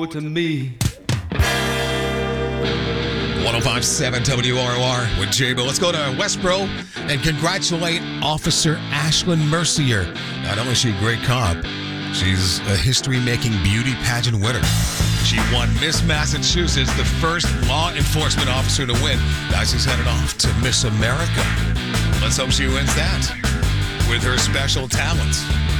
owe it to me. 105.7 WROR with J-Bo. Let's go to Westboro and congratulate Officer Ashlyn Mercier. Not only is she a great cop, she's a history-making beauty pageant winner. She won Miss Massachusetts, the first law enforcement officer to win. Now she's headed off to Miss America. Let's hope she wins that with her special talents.